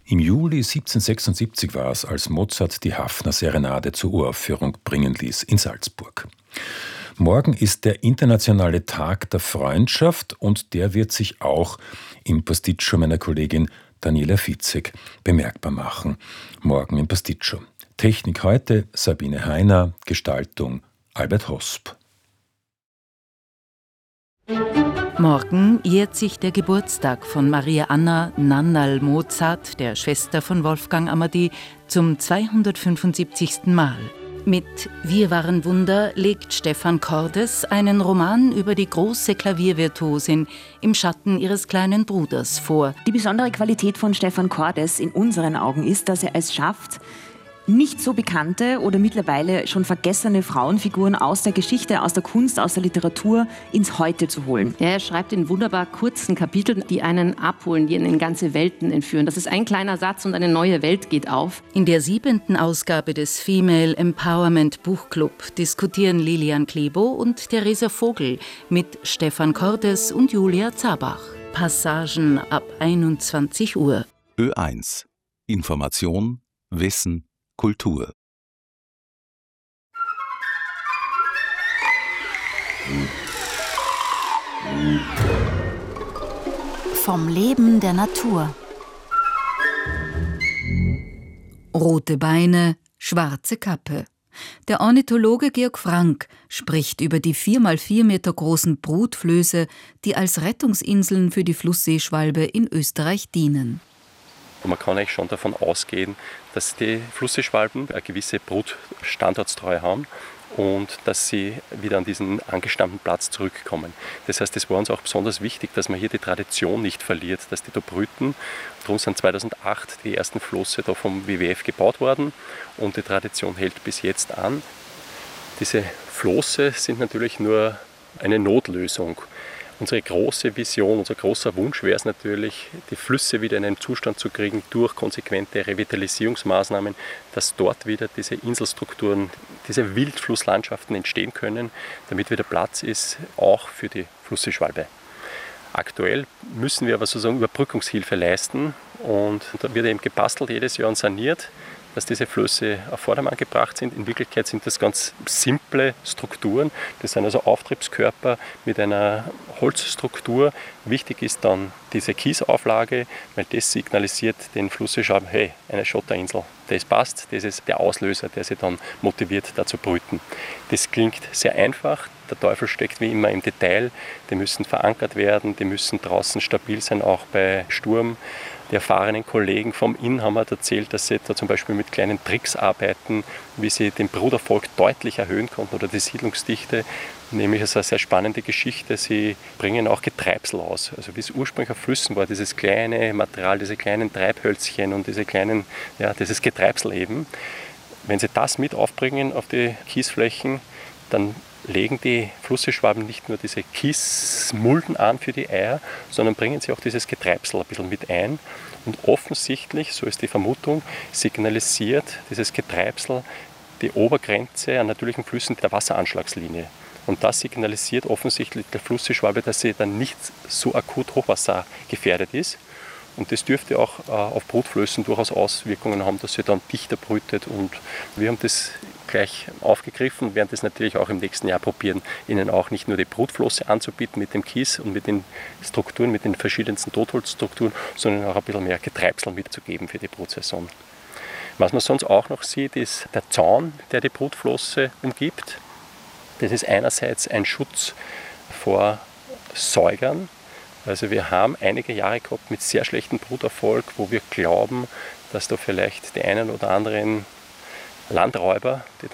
Im Juli 1776 war es, als Mozart die Haffner-Serenade zur Uraufführung bringen ließ in Salzburg. Morgen ist der internationale Tag der Freundschaft und der wird sich auch im Pasticcio meiner Kollegin Daniela Fitzek bemerkbar machen. Morgen im Pasticcio. Technik heute Sabine Heiner, Gestaltung Albert Hosp. Morgen jährt sich der Geburtstag von Maria Anna Nannal Mozart, der Schwester von Wolfgang Amadi, zum 275. Mal. Mit Wir waren Wunder legt Stefan Cordes einen Roman über die große Klaviervirtuosin im Schatten ihres kleinen Bruders vor. Die besondere Qualität von Stefan Cordes in unseren Augen ist, dass er es schafft, nicht so bekannte oder mittlerweile schon vergessene Frauenfiguren aus der Geschichte, aus der Kunst, aus der Literatur ins Heute zu holen. Ja, er schreibt in wunderbar kurzen Kapiteln, die einen abholen, die einen in ganze Welten entführen. Das ist ein kleiner Satz und eine neue Welt geht auf. In der 7. Ausgabe des Female Empowerment Buchclub diskutieren Lilian Klebo und Theresa Vogel mit Stefan Cordes und Julia Zabach. Passagen ab 21 Uhr. Ö1. Information, Wissen, Kultur. Vom Leben der Natur. Rote Beine, schwarze Kappe. Der Ornithologe Georg Frank spricht über die 4x4 Meter großen Brutflöße, die als Rettungsinseln für die Flussseeschwalbe in Österreich dienen. Man kann eigentlich schon davon ausgehen, dass die Flussseeschwalben eine gewisse Brutstandortstreue haben und dass sie wieder an diesen angestammten Platz zurückkommen. Das heißt, es war uns auch besonders wichtig, dass man hier die Tradition nicht verliert, dass die da brüten. Darum sind 2008 die ersten Flosse da vom WWF gebaut worden und die Tradition hält bis jetzt an. Diese Flosse sind natürlich nur eine Notlösung. Unsere große Vision, unser großer Wunsch wäre es natürlich, die Flüsse wieder in einen Zustand zu kriegen durch konsequente Revitalisierungsmaßnahmen, dass dort wieder diese Inselstrukturen, diese Wildflusslandschaften entstehen können, damit wieder Platz ist, auch für die Flussseeschwalbe. Aktuell müssen wir aber sozusagen Überbrückungshilfe leisten und da wird eben gebastelt jedes Jahr und saniert, dass diese Flöße auf Vordermann gebracht sind. In Wirklichkeit sind das ganz simple Strukturen. Das sind also Auftriebskörper mit einer Holzstruktur. Wichtig ist dann diese Kiesauflage, weil das signalisiert den Flussseeschwalben, hey, eine Schotterinsel, das passt, das ist der Auslöser, der sie dann motiviert, da zu brüten. Das klingt sehr einfach. Der Teufel steckt wie immer im Detail. Die müssen verankert werden, die müssen draußen stabil sein, auch bei Sturm. Die erfahrenen Kollegen vom Inn haben erzählt, dass sie da zum Beispiel mit kleinen Tricks arbeiten, wie sie den Bruterfolg deutlich erhöhen konnten oder die Siedlungsdichte. Nämlich ist eine sehr spannende Geschichte. Sie bringen auch Getreibsel aus. Also wie es ursprünglich auf Flüssen war, dieses kleine Material, diese kleinen Treibhölzchen und diese kleinen, ja, dieses Getreibsel eben. Wenn sie das mit aufbringen auf die Kiesflächen, dann legen die Flussseeschwalben nicht nur diese Kiesmulden an für die Eier, sondern bringen sie auch dieses Getreibsel ein bisschen mit ein. Und offensichtlich, so ist die Vermutung, signalisiert dieses Getreibsel die Obergrenze an natürlichen Flüssen der Wasseranschlagslinie. Und das signalisiert offensichtlich der Flussseeschwalbe, dass sie dann nicht so akut hochwassergefährdet ist. Und das dürfte auch auf Brutflößen durchaus Auswirkungen haben, dass sie dann dichter brütet. Und wir haben das gleich aufgegriffen und werden das natürlich auch im nächsten Jahr probieren, ihnen auch nicht nur die Brutflosse anzubieten mit dem Kies und mit den Strukturen, mit den verschiedensten Totholzstrukturen, sondern auch ein bisschen mehr Getreibsel mitzugeben für die Brutsaison. Was man sonst auch noch sieht, ist der Zaun, der die Brutflosse umgibt. Das ist einerseits ein Schutz vor Säugern. Also wir haben einige Jahre gehabt mit sehr schlechtem Bruterfolg, wo wir glauben, dass da vielleicht die einen oder anderen Landräuber, die